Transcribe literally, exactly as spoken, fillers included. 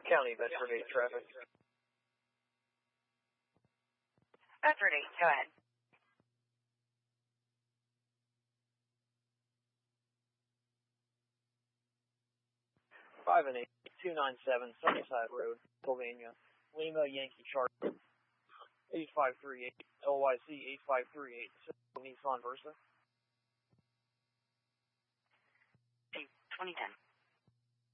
County, Bedford eight traffic. Bedford eight, go ahead. Five and eight, two nine seven, Sunnyside Road, Pennsylvania. Lima Yankee Charlie. eight five three eight, L Y C eight five three eight, Nissan Versa. twenty ten.